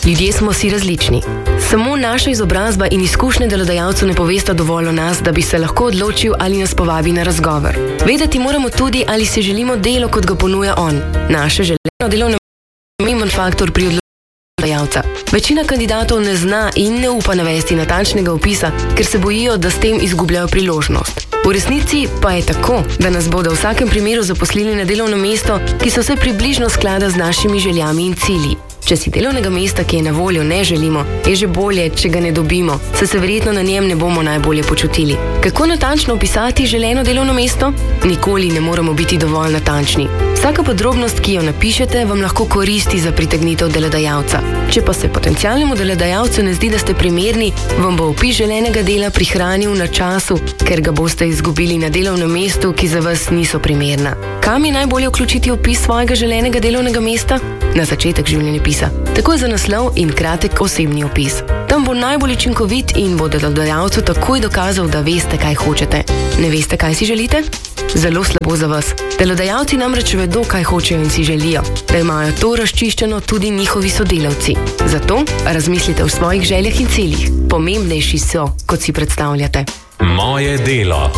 Ljudje smo si različni. Samo naša izobrazba in izkušnje delodajalcu ne povesta dovolj o nas, da bi se lahko odločil, ali nas povabi na razgovor. Vedeti moramo tudi, ali si želimo delo, kot ga ponuja on. Naše želeno delovno je pomemben faktor pri odločitvi delodajalca. Večina kandidatov ne zna in ne upa navesti natančnega opisa, ker se bojijo, da s tem izgubljajo priložnost. V resnici pa je tako, da nas bodo v vsakem primeru zaposlili na delovno mesto, ki se vsaj približno sklada z našimi željami in cilji. Če si delovnega mesta, ki je na voljo, ne želimo, je že bolje, če ga ne dobimo, saj se verjetno na njem ne bomo najbolje počutili. Kako natančno opisati želeno delovno mesto? Nikoli ne moramo biti dovolj natančni. Vsaka podrobnost, ki jo napišete, vam lahko koristi za pritegnitev delodajalca. Če pa se potencialnemu delodajalcu ne zdi, da ste primerni, vam bo opis želenega dela prihranil na času, ker ga boste izgubili na delovnem mestu, ki za vas niso primerna. Kam je najbolje vključiti opis svojega želenega delovnega mesta? Na začetek življenjepisa. Takoj za naslov in kratek osebni opis. Tam bo najbolj učinkovit in bo delodajalcu takoj dokazal, da veste, kaj hočete. Ne veste, kaj si želite? Zelo slabo za vas. Delodajalci namreč vedo, kaj hočejo in si želijo, da imajo to razčiščeno tudi njihovi sodelavci. Zato razmislite o svojih željah in ciljih. Pomembnejši so, kot si predstavljate. Moje delo.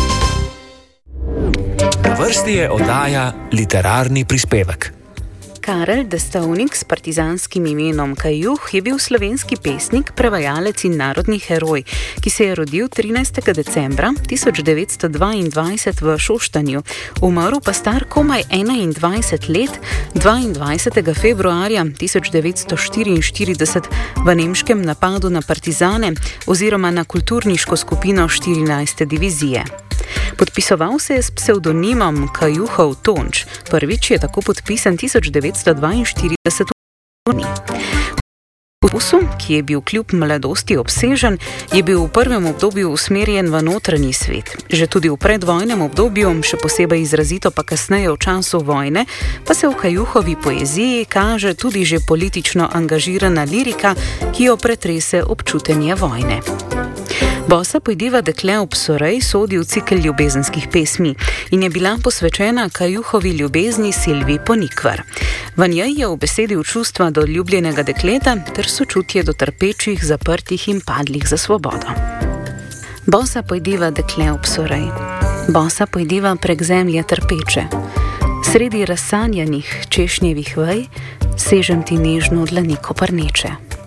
Na vrsti je oddaja Literarni prispevek. Karel Destovnik s partizanskim imenom Kajuh je bil slovenski pesnik, prevajalec in narodni heroj, ki se je rodil 13. decembra 1922 v Šoštanju, umrl pa star komaj 21 let 22. februarja 1944 v nemškem napadu na partizane oziroma na kulturniško skupino 14. divizije. Podpisoval se je s psevdonimom Kajuhov Tonč. Prvič je tako podpisan 1942 v Podpisu, ki je bil kljub mladosti obsežen, je bil v prvem obdobju usmerjen v notranji svet. Že tudi v predvojnem obdobju, še posebej izrazito pa kasneje v času vojne, pa se v Kajuhovi poeziji kaže tudi že politično angažirana lirika, ki jo pretrese občutenje vojne. Bosa pojdiva dekle ob Sorej sodi v cikel ljubezenskih pesmi in je bila posvečena Kajuhovi ljubezni Silvi Ponikvar. V njej je ubesedil čustva do ljubljenega dekleta ter sočutje do trpečih, zaprtih in padlih za svobodo. Bosa pojdiva dekle ob Sorej, bosa pojdiva prek zemlje trpeče. Sredi razsanjanih češnjevih vej sežem ti nežno dlani koprneče.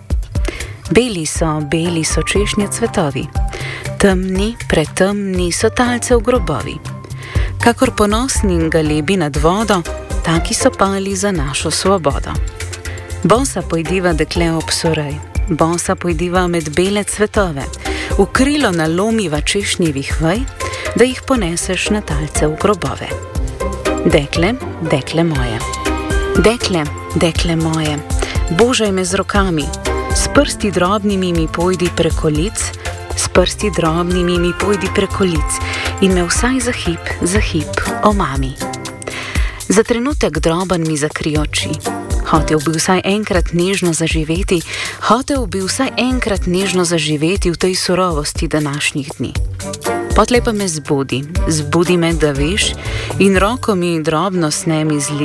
Beli so češnje cvetovi, temni, pretemni so talce v grobovi. Kakor ponosni galebi nad vodo, taki so pali za našo svobodo. Bosa pojdiva dekle ob Sorej, bosa pojdiva med bele cvetove, v krilo nalomiva češnjevih vej, da jih poneseš na talce v grobove. Dekle, dekle moje, dekle, dekle moje, božaj me z rokami, s prsti drobnimi mi pojdi preko lic, s prsti drobnimi mi pojdi preko lic in me vsaj za hip omami. Za trenutek droben mi zakri oči, hotel bi vsaj enkrat nežno zaživeti, v tej surovosti današnjih dni. Potlej pa me zbudi me, da veš, in roko mi drobno snemi z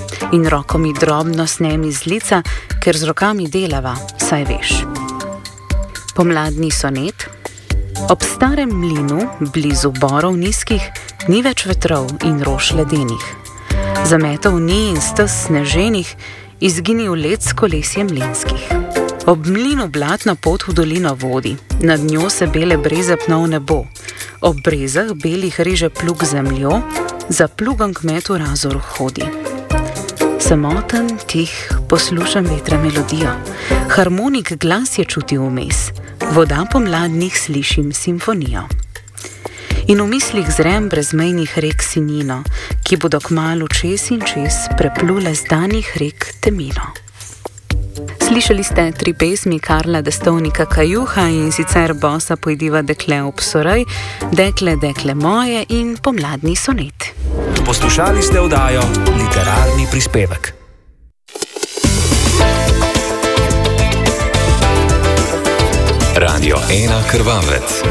lica, ker z rokami delava, saj veš. Pomladni sonet. Ob starem mlinu, blizu borov nizkih, ni več vetrov in rož ledenih. Zametov ni in stez sneženih, izginil let s kolesjem mlinskih. Ob mlinu blatna pot v dolino vodi, nad njo se bele breze pnov nebo. Ob brezah belih reže plug zemljo, za plugom kmet v razor hodi. Samoten, tih, poslušam vetra melodijo, harmonik glas je čutil vmes, voda pomladnih slišim simfonijo. In v mislih zrem brezmejnih rek sinino, ki bodo kmalu čez in čez preplule zdanih rek temino. Slišali ste 3 pesmi Karla Destovnika Kajuha, in sicer Bosa pojdiva dekle ob Sorej, Dekle, dekle moje in Pomladni sonet. Poslušali ste oddajo Literarni prispevek. Radio 1 Krvavec.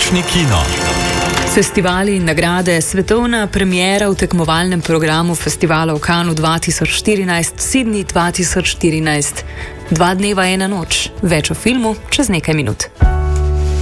Nočni kino. Festivali in nagrade, svetovna premiera v tekmovalnem programu festivala v Cannesu 2014, Sydney 2014. 2 dneva, 1 noč. Več o filmu čez nekaj minut.